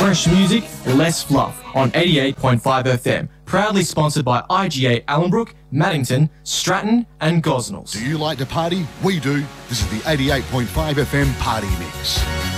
fresh music, less fluff on 88.5 FM. Proudly sponsored by IGA Allenbrook, Maddington, Stratton and Gosnells. Do you like to party? We do. This is the 88.5 FM Party Mix.